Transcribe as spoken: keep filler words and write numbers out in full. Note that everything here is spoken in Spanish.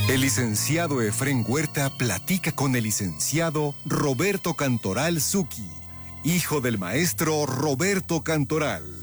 El licenciado Efrén Huerta platica con el licenciado Roberto Cantoral Zucchi, hijo del maestro Roberto Cantoral.